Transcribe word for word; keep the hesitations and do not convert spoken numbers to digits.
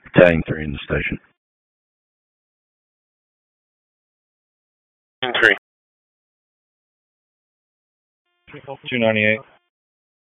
Battalion three in the station. three. two ninety-eight.